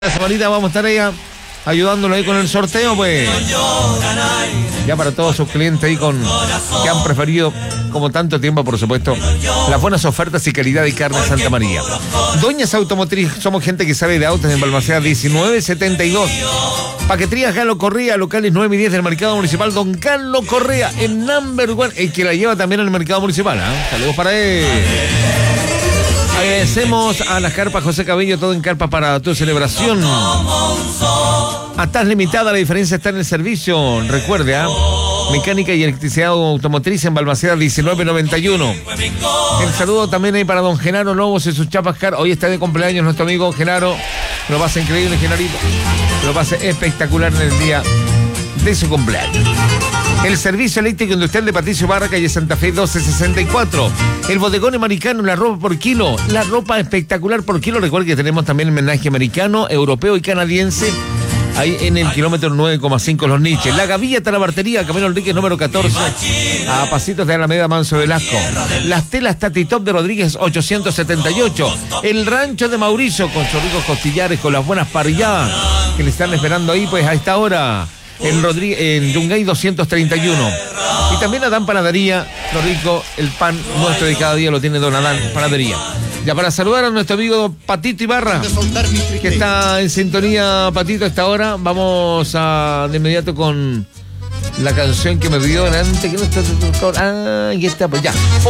Semanita vamos a estar ahí ayudándolo ahí con el sorteo, pues ya para todos sus clientes ahí que han preferido como tanto tiempo, por supuesto, las buenas ofertas y calidad de carne Santa María. Doñas Automotriz, somos gente que sabe de autos en Balmaceda 1972. Paqueterías Galo Correa, locales 9 y 10 del mercado municipal. Don Carlos Correa, en number one, el que la lleva también al mercado municipal, ¿eh? Saludos para él. Agradecemos a las carpas José Cabello, todo en carpa para tu celebración. Estás limitada, la diferencia está en el servicio. Recuerde, mecánica y electricidad automotriz en Balmaceda 1991. El saludo también ahí para don Genaro Lobos y sus chapas car. Hoy está de cumpleaños nuestro amigo Genaro. Lo pasa increíble, Genarito. Lo pasa espectacular en el día de su cumpleaños. El servicio eléctrico industrial de Patricio Barra, calle Santa Fe 1264. El bodegón americano, la ropa por kilo. La ropa espectacular por kilo. Recuerden que tenemos también el menaje americano, europeo y canadiense. Ahí en el kilómetro 9,5 Los Niches. La Gavilla Talabartería, Camino Enríquez número 14. A pasitos de Alameda Manso Velasco. Las telas Tatitop de Rodríguez 878. El rancho de Mauricio con sus ricos costillares, con las buenas parrilladas que le están esperando ahí pues a esta hora. En Yungay 231. Y también Adán Panadería, lo rico, el pan nuestro de cada día lo tiene don Adán Panadería. Ya para saludar a nuestro amigo Patito Ibarra, que está en sintonía, Patito, a esta hora. Vamos de inmediato con la canción que me pidió antes, que no está. Aquí está, pues ya.